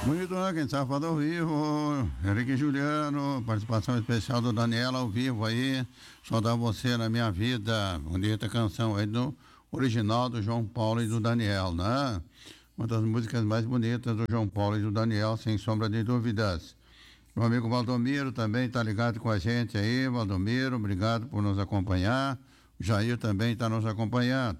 Bonito, né? Quem está falando ao vivo, Henrique Juliano, participação especial do Daniel ao vivo aí, só dá você na minha vida, bonita canção aí do original do João Paulo e do Daniel, né? Uma das músicas mais bonitas do João Paulo e do Daniel, sem sombra de dúvidas. Meu amigo Valdomiro também está ligado com a gente aí, Valdomiro, obrigado por nos acompanhar. O Jair também está nos acompanhando.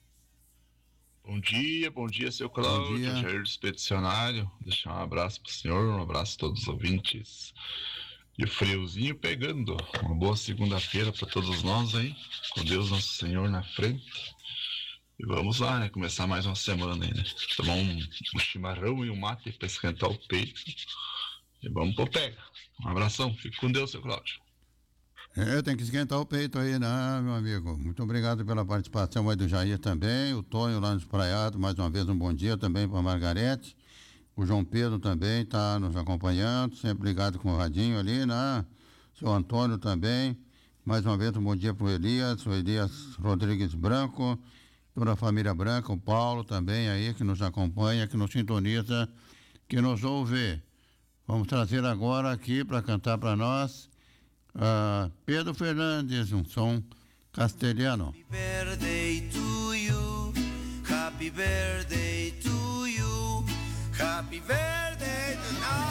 Bom dia, seu Bom Cláudio, dia. Jair do Expedicionário. Deixar um abraço pro senhor, um abraço a todos os ouvintes. E o friozinho pegando. Uma boa segunda-feira para todos nós aí, com Deus Nosso Senhor na frente. E vamos lá, né? Começar mais uma semana aí, né? Tomar um chimarrão e um mate para esquentar o peito. E vamos pro pega. Um abração, fique com Deus, seu Cláudio. Tem que esquentar o peito aí, né, meu amigo? Muito obrigado pela participação aí do Jair também, o Tonho lá no Espraiado, mais uma vez um bom dia também para Margarete. O João Pedro também está nos acompanhando, sempre ligado com o radinho ali, né? Seu Antônio também, mais uma vez um bom dia para o Elias Rodrigues Branco, toda a família Branca, o Paulo também aí que nos acompanha, que nos sintoniza, que nos ouve. Vamos trazer agora aqui para cantar para nós Pedro Fernandes, um som castelhano. Happy birthday to you, happy birthday to you, happy birthday to... No.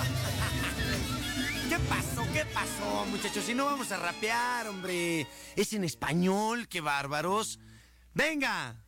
¿Qué pasó, muchachos? Si no vamos a rapear, hombre. Es en español, qué bárbaros. ¡Venga!